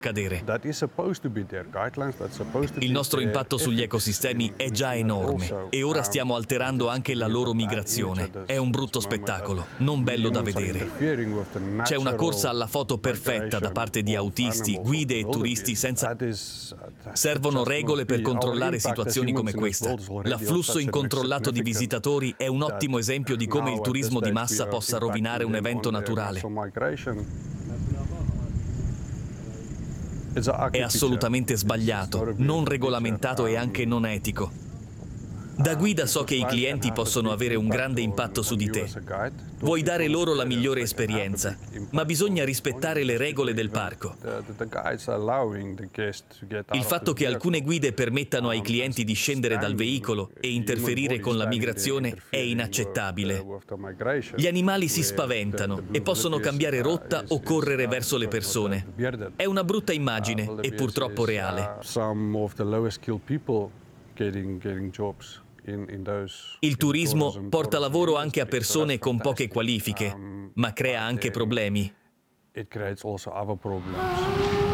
accadere. Il nostro impatto sugli ecosistemi è già enorme e ora stiamo alterando anche la loro migrazione. È un brutto spettacolo, non bello da vedere. C'è una corsa alla foto perfetta da parte di autisti, guide e turisti senza... Servono regole per controllare situazioni come questa. L'afflusso incontrollato di visitatori è un ottimo esempio di come il turismo di massa possa rovinare un evento naturale. È assolutamente sbagliato, non regolamentato e anche non etico. Da guida so che i clienti possono avere un grande impatto su di te. Vuoi dare loro la migliore esperienza, ma bisogna rispettare le regole del parco. Il fatto che alcune guide permettano ai clienti di scendere dal veicolo e interferire con la migrazione è inaccettabile. Gli animali si spaventano e possono cambiare rotta o correre verso le persone. È una brutta immagine e purtroppo reale. Il turismo porta lavoro anche a persone con poche qualifiche, ma crea anche problemi.